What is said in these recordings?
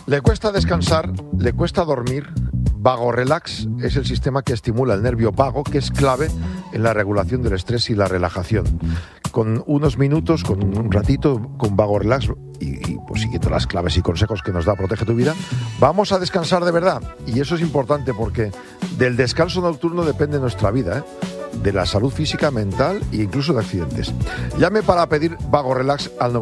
Le cuesta descansar, le cuesta dormir. Vago Relax es el sistema que estimula el nervio vago, que es clave en la regulación del estrés y la relajación. Con unos minutos, con un ratito, con Vago Relax y pues siguiendo las claves y consejos que nos da Protege tu Vida, vamos a descansar de verdad. Y eso es importante porque del descanso nocturno depende nuestra vida, de la salud física, mental e incluso de accidentes. Llame para pedir Vago Relax al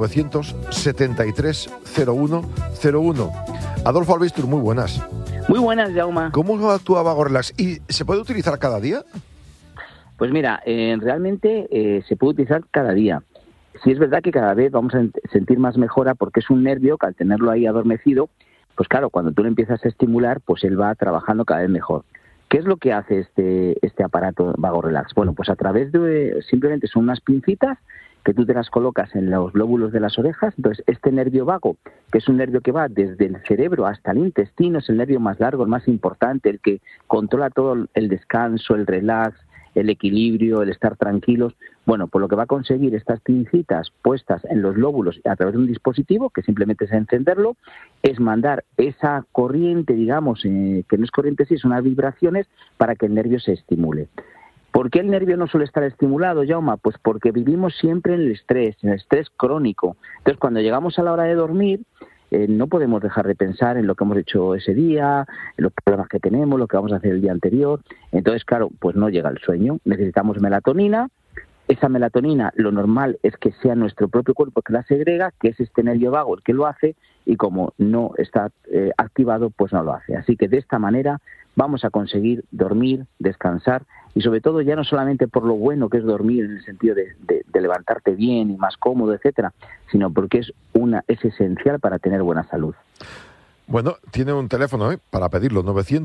973 0101. Adolfo Albistur, muy buenas. Muy buenas, Jaume. ¿Cómo actúa Vago Relax? ¿Y se puede utilizar cada día? Pues mira, realmente se puede utilizar cada día. Sí es verdad que cada vez vamos a sentir más mejora porque es un nervio que al tenerlo ahí adormecido, pues claro, cuando tú lo empiezas a estimular, pues él va trabajando cada vez mejor. ¿Qué es lo que hace este aparato Vago Relax? Bueno, pues a través de, simplemente son unas pincitas que tú te las colocas en los lóbulos de las orejas. Entonces, este nervio vago, que es un nervio que va desde el cerebro hasta el intestino, es el nervio más largo, el más importante, el que controla todo el descanso, el relax, el equilibrio, el estar tranquilos. Bueno, pues lo que va a conseguir estas pincitas puestas en los lóbulos a través de un dispositivo, que simplemente es encenderlo, es mandar esa corriente, digamos, que no es corriente, sí, son unas vibraciones para que el nervio se estimule. ¿Por qué el nervio no suele estar estimulado, Jaume? Pues porque vivimos siempre en el estrés crónico. Entonces, cuando llegamos a la hora de dormir, no podemos dejar de pensar en lo que hemos hecho ese día, en los problemas que tenemos, lo que vamos a hacer el día anterior. Entonces, claro, pues no llega el sueño. Necesitamos melatonina. Esa melatonina, lo normal es que sea nuestro propio cuerpo que la segrega, que es este nervio vago el que lo hace, y como no está activado, pues no lo hace. Así que de esta manera vamos a conseguir dormir, descansar, y sobre todo ya no solamente por lo bueno que es dormir en el sentido de levantarte bien y más cómodo, etcétera, sino porque es esencial para tener buena salud. Bueno, tiene un teléfono para pedirlo,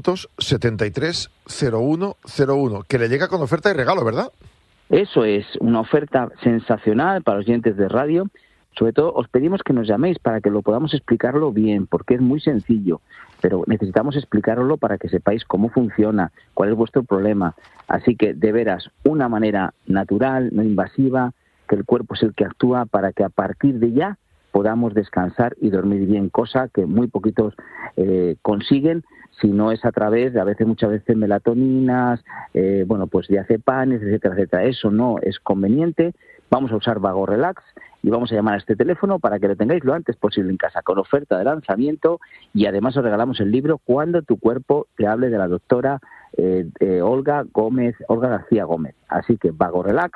973 0101, que le llega con oferta y regalo, ¿verdad? Eso es, una oferta sensacional para los oyentes de radio. Sobre todo, os pedimos que nos llaméis para que lo podamos explicarlo bien, porque es muy sencillo, pero necesitamos explicarlo para que sepáis cómo funciona, cuál es vuestro problema. Así que, de veras, una manera natural, no invasiva, que el cuerpo es el que actúa para que a partir de ya podamos descansar y dormir bien, cosa que muy poquitos consiguen, si no es a través de, a veces, muchas veces, melatoninas, pues diazepanes, etcétera, etcétera. Eso no es conveniente. Vamos a usar Vago Relax y vamos a llamar a este teléfono para que lo tengáis lo antes posible en casa, con oferta de lanzamiento, y además os regalamos el libro Cuando tu cuerpo te hable, de la doctora Olga García Gómez. Así que Vago Relax,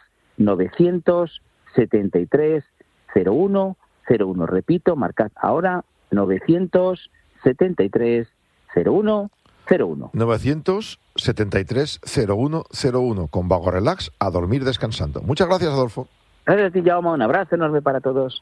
973 0101. Repito, marcad ahora, 973 0101. 973 0101, con Vago Relax, a dormir descansando. Muchas gracias, Adolfo. Gracias a ti, Jaume. Un abrazo enorme para todos.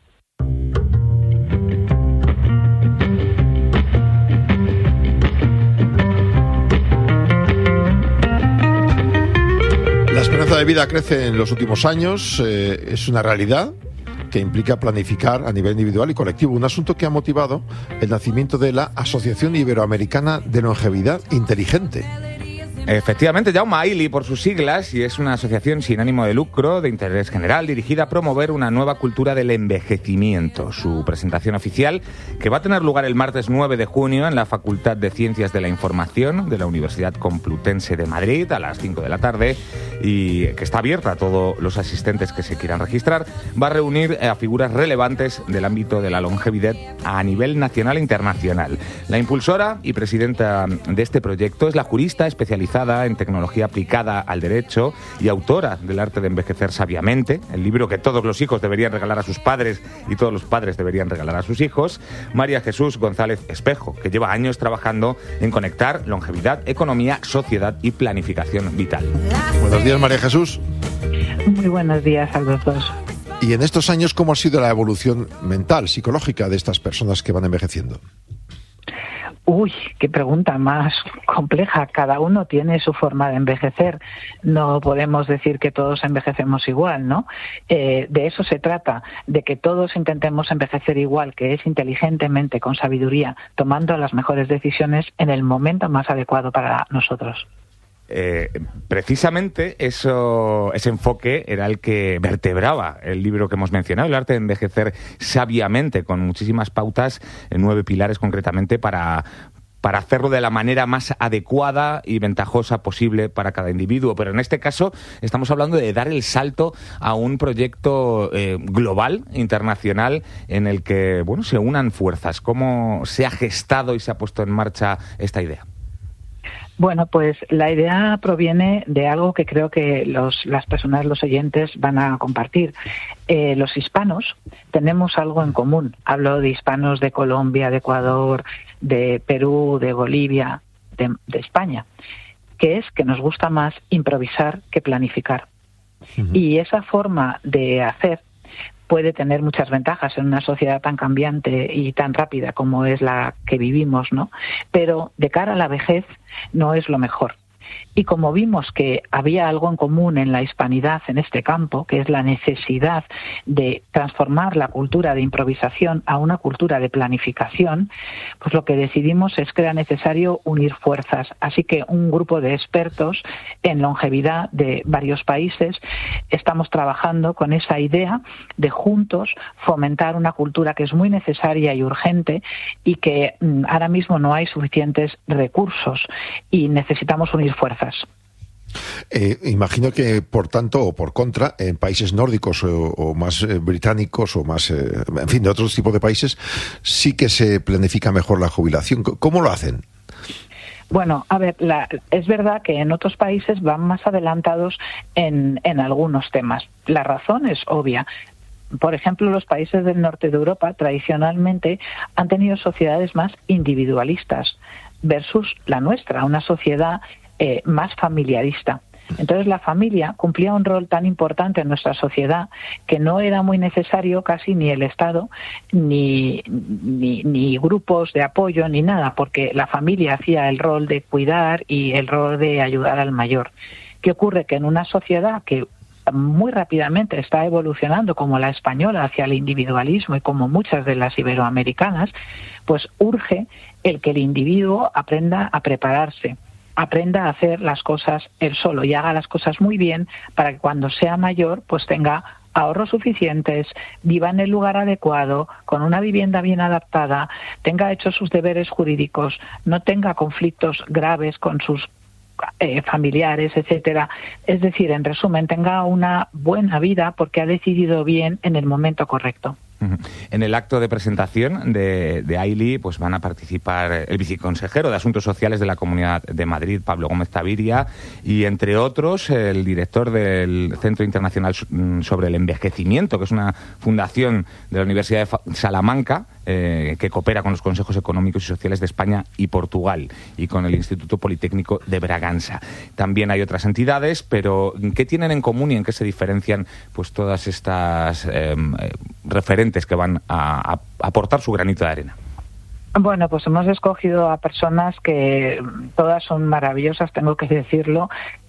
La esperanza de vida crece en los últimos años, es una realidad que implica planificar a nivel individual y colectivo, un asunto que ha motivado el nacimiento de la Asociación Iberoamericana de Longevidad Inteligente. Efectivamente, Jaume, AILI por sus siglas, y es una asociación sin ánimo de lucro, de interés general, dirigida a promover una nueva cultura del envejecimiento. Su presentación oficial, que va a tener lugar el martes 9 de junio en la Facultad de Ciencias de la Información de la Universidad Complutense de Madrid a las 5 de la tarde, y que está abierta a todos los asistentes que se quieran registrar, va a reunir a figuras relevantes del ámbito de la longevidad a nivel nacional e internacional. La impulsora y presidenta de este proyecto es la jurista especializada en tecnología aplicada al derecho y autora del Arte de envejecer sabiamente, el libro que todos los hijos deberían regalar a sus padres y todos los padres deberían regalar a sus hijos, María Jesús González Espejo, que lleva años trabajando en conectar longevidad, economía, sociedad y planificación vital. Buenos días, María Jesús. Muy buenos días a los dos. Y en estos años, ¿cómo ha sido la evolución mental, psicológica de estas personas que van envejeciendo? Uy, qué pregunta más compleja. Cada uno tiene su forma de envejecer. No podemos decir que todos envejecemos igual, ¿no? De eso se trata, de que todos intentemos envejecer igual, que es inteligentemente, con sabiduría, tomando las mejores decisiones en el momento más adecuado para nosotros. Precisamente ese enfoque era el que vertebraba el libro que hemos mencionado, El arte de envejecer sabiamente, con muchísimas pautas, 9 pilares concretamente para hacerlo de la manera más adecuada y ventajosa posible para cada individuo. Pero en este caso estamos hablando de dar el salto a un proyecto global, internacional, en el que se unan fuerzas. ¿Cómo se ha gestado y se ha puesto en marcha esta idea? Bueno, pues la idea proviene de algo que creo que las personas, los oyentes, van a compartir. Los hispanos tenemos algo en común. Hablo de hispanos de Colombia, de Ecuador, de Perú, de Bolivia, de España, que es que nos gusta más improvisar que planificar. Uh-huh. Y esa forma de hacer puede tener muchas ventajas en una sociedad tan cambiante y tan rápida como es la que vivimos, ¿no? Pero de cara a la vejez no es lo mejor. Y como vimos que había algo en común en la hispanidad en este campo, que es la necesidad de transformar la cultura de improvisación a una cultura de planificación, pues lo que decidimos es que era necesario unir fuerzas. Así que un grupo de expertos en longevidad de varios países estamos trabajando con esa idea de juntos fomentar una cultura que es muy necesaria y urgente y que ahora mismo no hay suficientes recursos y necesitamos unir fuerzas. Imagino que, por tanto, o por contra, en países nórdicos o más británicos o más, en fin, de otros tipos de países, sí que se planifica mejor la jubilación. ¿Cómo lo hacen? Bueno, a ver, es verdad que en otros países van más adelantados en algunos temas. La razón es obvia. Por ejemplo, los países del norte de Europa tradicionalmente han tenido sociedades más individualistas versus la nuestra, una sociedad más familiarista. Entonces la familia cumplía un rol tan importante en nuestra sociedad que no era muy necesario casi ni el Estado ni grupos de apoyo ni nada, porque la familia hacía el rol de cuidar y el rol de ayudar al mayor. ¿Qué ocurre? Que en una sociedad que muy rápidamente está evolucionando como la española hacia el individualismo y como muchas de las iberoamericanas, pues urge el que el individuo aprenda a prepararse, aprenda a hacer las cosas él solo y haga las cosas muy bien para que cuando sea mayor pues tenga ahorros suficientes, viva en el lugar adecuado, con una vivienda bien adaptada, tenga hechos sus deberes jurídicos, no tenga conflictos graves con sus familiares, etcétera. Es decir, en resumen, tenga una buena vida porque ha decidido bien en el momento correcto. En el acto de presentación de AILI pues van a participar el viceconsejero de Asuntos Sociales de la Comunidad de Madrid, Pablo Gómez Taviria, y entre otros el director del Centro Internacional sobre el Envejecimiento, que es una fundación de la Universidad de Salamanca, que coopera con los consejos económicos y sociales de España y Portugal y con el Instituto Politécnico de Braganza. También hay otras entidades, pero ¿qué tienen en común y en qué se diferencian pues todas estas referentes que van a aportar su granito de arena? Bueno, pues hemos escogido a personas que todas son maravillosas, tengo que decirlo.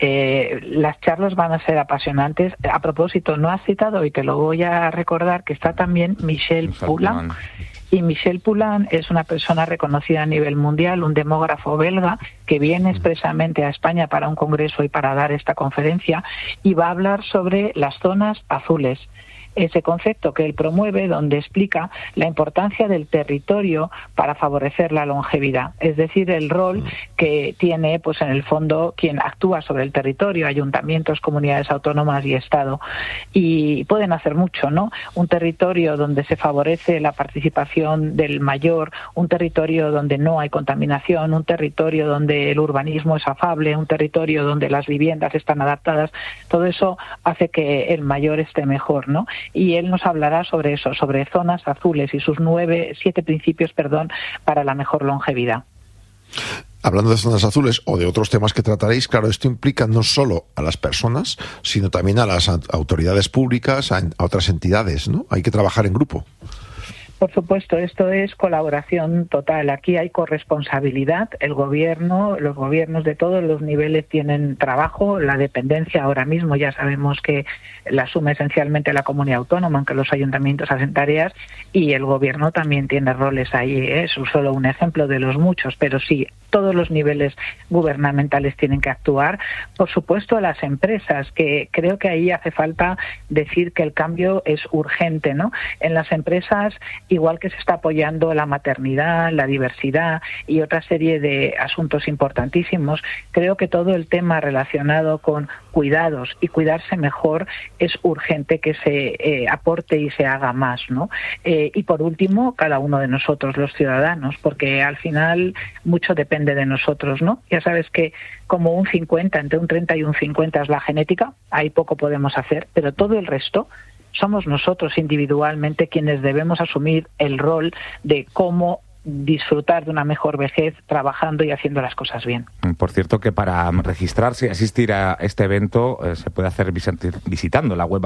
Las charlas van a ser apasionantes. A propósito, no has citado, y te lo voy a recordar, que está también Michel Poulain. Y Michel Poulain es una persona reconocida a nivel mundial, un demógrafo belga que viene expresamente a España para un congreso y para dar esta conferencia, y va a hablar sobre las zonas azules. Ese concepto que él promueve, donde explica la importancia del territorio para favorecer la longevidad, es decir, el rol que tiene, pues en el fondo, quien actúa sobre el territorio, ayuntamientos, comunidades autónomas y Estado, y pueden hacer mucho, ¿no? Un territorio donde se favorece la participación del mayor, un territorio donde no hay contaminación, un territorio donde el urbanismo es afable, un territorio donde las viviendas están adaptadas, todo eso hace que el mayor esté mejor, ¿no? Y él nos hablará sobre eso, sobre zonas azules y sus 7 principios, para la mejor longevidad. Hablando de zonas azules o de otros temas que trataréis, claro, esto implica no solo a las personas, sino también a las autoridades públicas, a otras entidades, ¿no? Hay que trabajar en grupo. Por supuesto, esto es colaboración total. Aquí hay corresponsabilidad. El gobierno, los gobiernos de todos los niveles tienen trabajo. La dependencia ahora mismo ya sabemos que la asume esencialmente la comunidad autónoma, aunque los ayuntamientos hacen tareas, y el gobierno también tiene roles ahí. Es solo un ejemplo de los muchos, pero sí, todos los niveles gubernamentales tienen que actuar. Por supuesto, las empresas, que creo que ahí hace falta decir que el cambio es urgente, ¿no? En las empresas, igual que se está apoyando la maternidad, la diversidad y otra serie de asuntos importantísimos, creo que todo el tema relacionado con cuidados y cuidarse mejor es urgente que se aporte y se haga más, ¿no? Y por último, cada uno de nosotros, los ciudadanos, porque al final mucho depende de nosotros, ¿no? Ya sabes que como un 50, entre un 30 y un 50 es la genética, ahí poco podemos hacer, pero todo el resto somos nosotros individualmente quienes debemos asumir el rol de cómo disfrutar de una mejor vejez trabajando y haciendo las cosas bien. Por cierto, que para registrarse y asistir a este evento se puede hacer visitando la web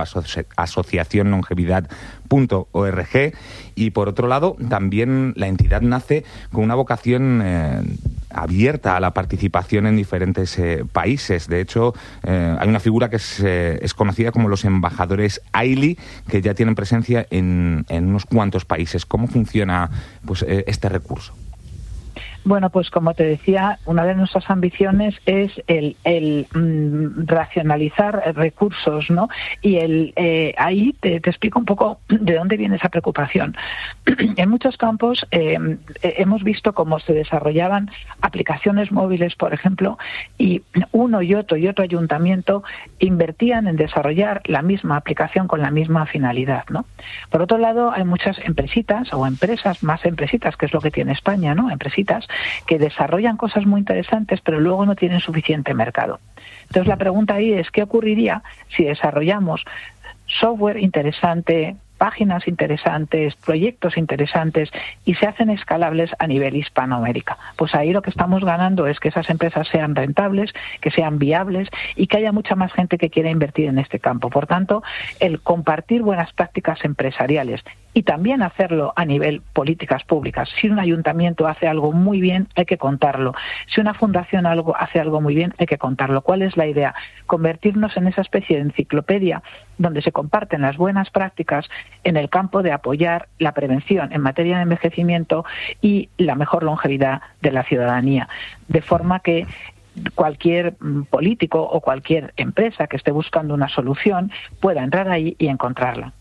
asociacionlongevidad.org, y por otro lado también la entidad nace con una vocación abierta a la participación en diferentes países. De hecho, hay una figura que es conocida como los embajadores AILI, que ya tienen presencia en unos cuantos países. ¿Cómo funciona pues este recurso? Bueno, pues como te decía, una de nuestras ambiciones es el racionalizar recursos, ¿no? Y ahí te explico un poco de dónde viene esa preocupación. En muchos campos hemos visto cómo se desarrollaban aplicaciones móviles, por ejemplo, y uno y otro ayuntamiento invertían en desarrollar la misma aplicación con la misma finalidad, ¿no? Por otro lado, hay muchas empresitas o empresas, más empresitas, que es lo que tiene España, ¿no? Empresitas que desarrollan cosas muy interesantes, pero luego no tienen suficiente mercado. Entonces la pregunta ahí es, ¿qué ocurriría si desarrollamos software interesante, páginas interesantes, proyectos interesantes y se hacen escalables a nivel Hispanoamérica? Pues ahí lo que estamos ganando es que esas empresas sean rentables, que sean viables y que haya mucha más gente que quiera invertir en este campo. Por tanto, el compartir buenas prácticas empresariales y también hacerlo a nivel políticas públicas. Si un ayuntamiento hace algo muy bien, hay que contarlo. Si una fundación hace algo muy bien, hay que contarlo. ¿Cuál es la idea? Convertirnos en esa especie de enciclopedia donde se comparten las buenas prácticas en el campo de apoyar la prevención en materia de envejecimiento y la mejor longevidad de la ciudadanía. De forma que cualquier político o cualquier empresa que esté buscando una solución pueda entrar ahí y encontrarla.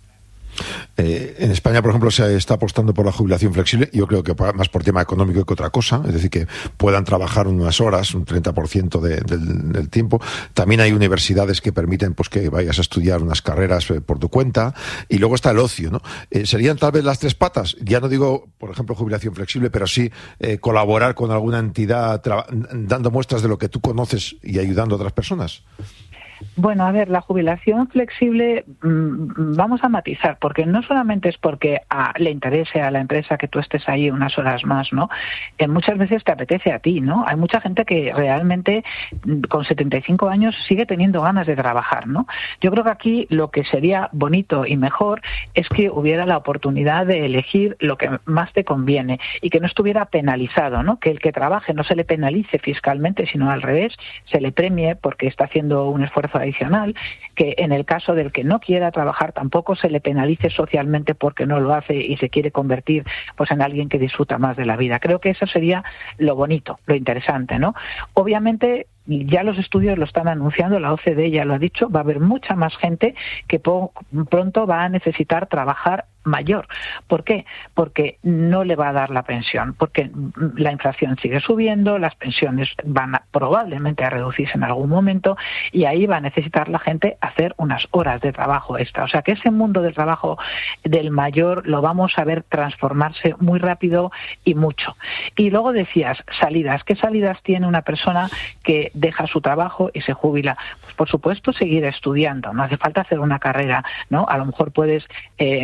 En España, por ejemplo, se está apostando por la jubilación flexible, yo creo que más por tema económico que otra cosa, es decir, que puedan trabajar unas horas, un 30% del tiempo. También hay universidades que permiten pues que vayas a estudiar unas carreras por tu cuenta, y luego está el ocio, ¿no? Serían tal vez las tres patas, ya no digo, por ejemplo, jubilación flexible, pero sí colaborar con alguna entidad dando muestras de lo que tú conoces y ayudando a otras personas. Bueno, a ver, la jubilación flexible vamos a matizar, porque no solamente es porque le interese a la empresa que tú estés ahí unas horas más, ¿no? Muchas veces te apetece a ti, ¿no? Hay mucha gente que realmente con 75 años sigue teniendo ganas de trabajar, ¿no? Yo creo que aquí lo que sería bonito y mejor es que hubiera la oportunidad de elegir lo que más te conviene y que no estuviera penalizado, ¿no? Que el que trabaje no se le penalice fiscalmente, sino al revés, se le premie porque está haciendo un esfuerzo adicional, que en el caso del que no quiera trabajar tampoco se le penalice socialmente porque no lo hace y se quiere convertir pues en alguien que disfruta más de la vida. Creo que eso sería lo bonito, lo interesante, ¿no? Obviamente ya los estudios lo están anunciando, la OCDE ya lo ha dicho, va a haber mucha más gente que pronto va a necesitar trabajar mayor. ¿Por qué? Porque no le va a dar la pensión, porque la inflación sigue subiendo, las pensiones van probablemente a reducirse en algún momento y ahí va a necesitar la gente hacer unas horas de trabajo extra. O sea que ese mundo del trabajo del mayor lo vamos a ver transformarse muy rápido y mucho. Y luego decías, salidas. ¿Qué salidas tiene una persona que deja su trabajo y se jubila? Pues por supuesto seguir estudiando, no hace falta hacer una carrera, ¿no? A lo mejor puedes hacer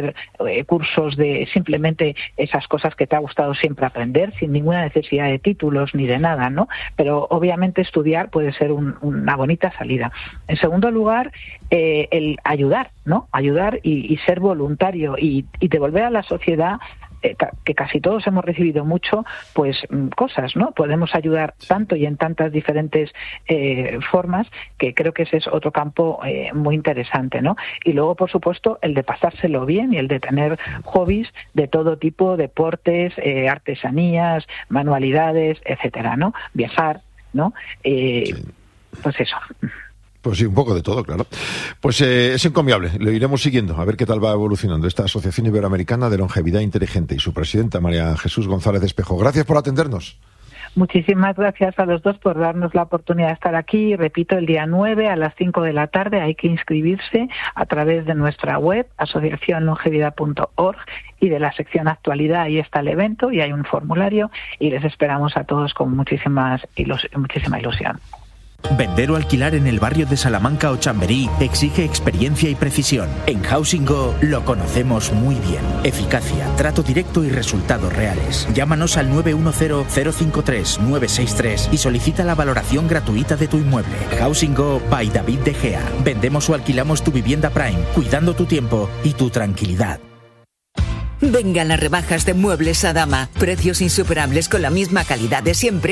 hacer cursos de simplemente esas cosas que te ha gustado siempre aprender, sin ninguna necesidad de títulos ni de nada, ¿no? Pero obviamente estudiar puede ser una bonita salida. En segundo lugar, el ayudar, ¿no? Ayudar y ser voluntario y devolver a la sociedad, que casi todos hemos recibido mucho, pues cosas, ¿no? Podemos ayudar tanto y en tantas diferentes formas, que creo que ese es otro campo muy interesante, ¿no? Y luego, por supuesto, el de pasárselo bien y el de tener hobbies de todo tipo, deportes, artesanías, manualidades, etcétera, ¿no? Viajar, ¿no? Pues eso. Pues sí, un poco de todo, claro. Pues es encomiable, lo iremos siguiendo, a ver qué tal va evolucionando esta Asociación Iberoamericana de Longevidad Inteligente y su presidenta, María Jesús González Espejo. Gracias por atendernos. Muchísimas gracias a los dos por darnos la oportunidad de estar aquí. Repito, el día 9 a las 5 de la tarde hay que inscribirse a través de nuestra web, asociacionlongevidad.org, y de la sección actualidad. Ahí está el evento y hay un formulario y les esperamos a todos con muchísima ilusión. Vender o alquilar en el barrio de Salamanca o Chamberí exige experiencia y precisión. En Housing Go lo conocemos muy bien. Eficacia, trato directo y resultados reales. Llámanos al 910-053-963 y solicita la valoración gratuita de tu inmueble. Housing Go by David De Gea. Vendemos o alquilamos tu vivienda Prime, cuidando tu tiempo y tu tranquilidad. Vengan las rebajas de Muebles Adama. Precios insuperables con la misma calidad de siempre